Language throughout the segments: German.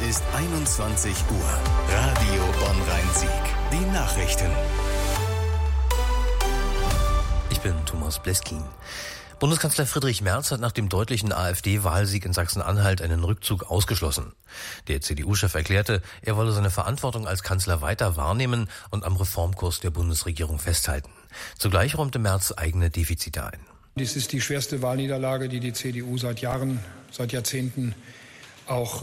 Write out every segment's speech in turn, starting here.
ist 21 Uhr. Radio Bonn-Rhein-Sieg. Die Nachrichten. Ich bin Thomas Bleskin. Bundeskanzler Friedrich Merz hat nach dem deutlichen AfD-Wahlsieg in Sachsen-Anhalt einen Rückzug ausgeschlossen. Der CDU-Chef erklärte, er wolle seine Verantwortung als Kanzler weiter wahrnehmen und am Reformkurs der Bundesregierung festhalten. Zugleich räumte Merz eigene Defizite ein. Dies ist die schwerste Wahlniederlage, die die CDU seit Jahren, seit Jahrzehnten auch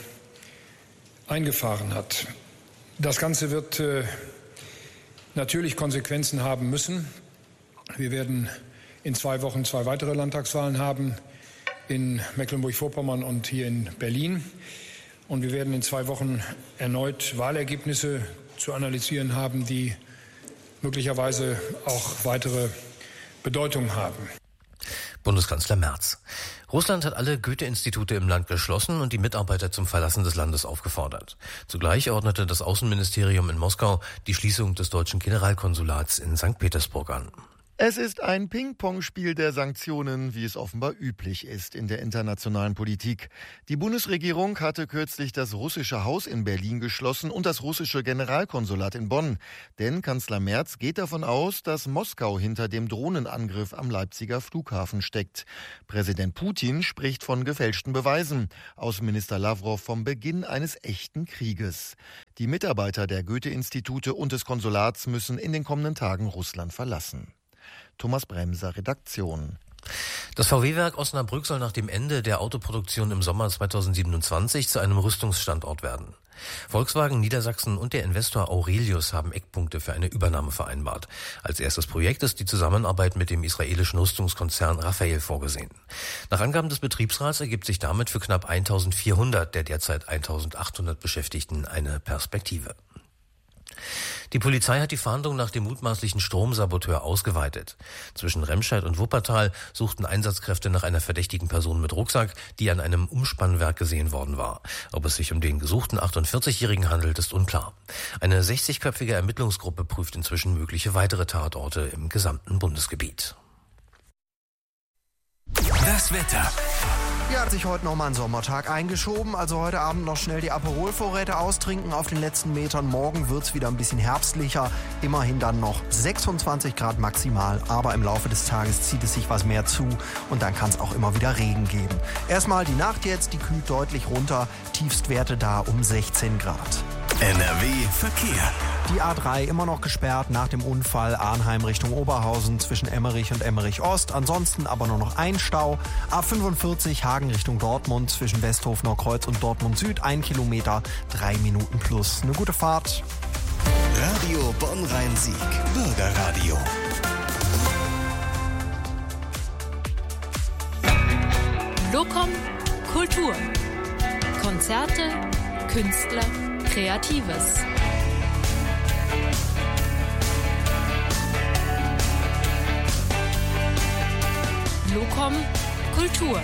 eingefahren hat. Das Ganze wird natürlich Konsequenzen haben müssen. Wir werden in 2 Wochen 2 weitere Landtagswahlen haben, in Mecklenburg-Vorpommern und hier in Berlin. Und wir werden in 2 Wochen erneut Wahlergebnisse zu analysieren haben, die möglicherweise auch weitere Bedeutung haben. Bundeskanzler Merz. Russland hat alle Goethe-Institute im Land geschlossen und die Mitarbeiter zum Verlassen des Landes aufgefordert. Zugleich ordnete das Außenministerium in Moskau die Schließung des deutschen Generalkonsulats in St. Petersburg an. Es ist ein Ping-Pong-Spiel der Sanktionen, wie es offenbar üblich ist in der internationalen Politik. Die Bundesregierung hatte kürzlich das russische Haus in Berlin geschlossen und das russische Generalkonsulat in Bonn. Denn Kanzler Merz geht davon aus, dass Moskau hinter dem Drohnenangriff am Leipziger Flughafen steckt. Präsident Putin spricht von gefälschten Beweisen. Außenminister Lavrov vom Beginn eines echten Krieges. Die Mitarbeiter der Goethe-Institute und des Konsulats müssen in den kommenden Tagen Russland verlassen. Thomas Bremser, Redaktion. Das VW-Werk Osnabrück soll nach dem Ende der Autoproduktion im Sommer 2027 zu einem Rüstungsstandort werden. Volkswagen Niedersachsen und der Investor Aurelius haben Eckpunkte für eine Übernahme vereinbart. Als erstes Projekt ist die Zusammenarbeit mit dem israelischen Rüstungskonzern Rafael vorgesehen. Nach Angaben des Betriebsrats ergibt sich damit für knapp 1400 der derzeit 1800 Beschäftigten eine Perspektive. Die Polizei hat die Fahndung nach dem mutmaßlichen Stromsaboteur ausgeweitet. Zwischen Remscheid und Wuppertal suchten Einsatzkräfte nach einer verdächtigen Person mit Rucksack, die an einem Umspannwerk gesehen worden war. Ob es sich um den gesuchten 48-Jährigen handelt, ist unklar. Eine 60-köpfige Ermittlungsgruppe prüft inzwischen mögliche weitere Tatorte im gesamten Bundesgebiet. Das Wetter. Ja, hat sich heute nochmal ein Sommertag eingeschoben. Also heute Abend noch schnell die Aperol-Vorräte austrinken auf den letzten Metern. Morgen wird's wieder ein bisschen herbstlicher. Immerhin dann noch 26 Grad maximal. Aber im Laufe des Tages zieht es sich was mehr zu. Und dann kann es auch immer wieder Regen geben. Erstmal die Nacht jetzt, die kühlt deutlich runter. Tiefstwerte da um 16 Grad. NRW Verkehr. Die A3 immer noch gesperrt nach dem Unfall Arnheim Richtung Oberhausen zwischen Emmerich und Emmerich Ost. Ansonsten aber nur noch ein Stau. A45 Hagen Richtung Dortmund zwischen Westhofener Kreuz und Dortmund Süd 1 Kilometer, 3 Minuten plus. Eine gute Fahrt. Radio Bonn-Rhein-Sieg. Bürgerradio. Locom Kultur. Konzerte, Künstler, Kreatives. Locom Kultur.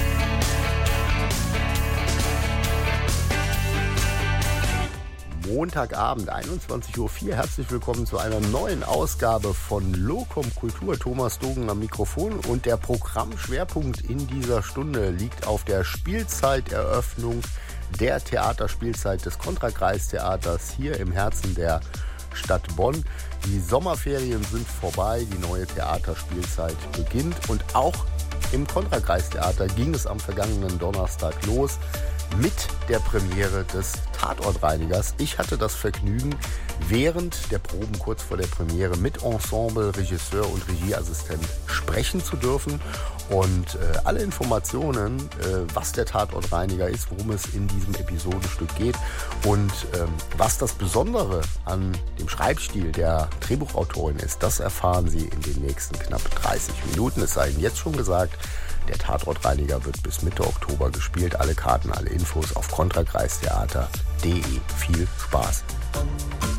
Montagabend, 21.04 Uhr. Herzlich willkommen zu einer neuen Ausgabe von Locom Kultur. Thomas Dogen am Mikrofon und der Programmschwerpunkt in dieser Stunde liegt auf der Spielzeiteröffnung der Theaterspielzeit des Kontra-Kreistheaters hier im Herzen der Stadt Bonn. Die Sommerferien sind vorbei, die neue Theaterspielzeit beginnt und auch im Kontra-Kreistheater ging es am vergangenen Donnerstag los mit der Premiere des Tatortreinigers. Ich hatte das Vergnügen, während der Proben kurz vor der Premiere mit Ensemble, Regisseur und Regieassistent sprechen zu dürfen. Und alle Informationen, was der Tatortreiniger ist, worum es in diesem Episodenstück geht und was das Besondere an dem Schreibstil der Drehbuchautorin ist, das erfahren Sie in den nächsten knapp 30 Minuten. Es sei Ihnen jetzt schon gesagt, der Tatortreiniger wird bis Mitte Oktober gespielt. Alle Karten, alle Infos auf kontra-kreistheater.de. Viel Spaß!